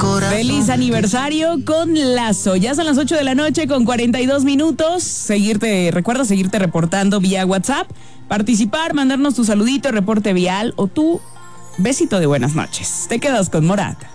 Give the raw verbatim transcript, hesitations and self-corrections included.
corazón. Feliz aniversario con Lazo. Ya son las ocho de la noche con cuarenta y dos minutos. Seguirte, recuerda seguirte reportando vía WhatsApp, participar, mandarnos tu saludito, reporte vial o tu besito de buenas noches. Te quedas con Morat.